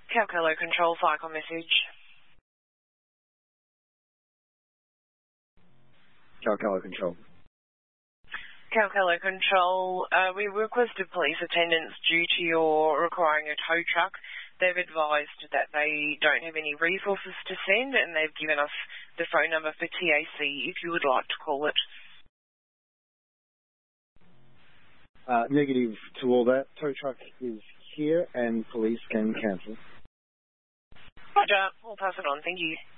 Calcalo Control, cycle message. Calcalo Control. Calcalo Control, we requested police attendance due to your requiring a tow truck. They've advised that they don't have any resources to send, and they've given us the phone number for TAC if you would like to call it. Negative to all that. Tow truck is here and police can cancel. Roger, we'll pass it on. Thank you.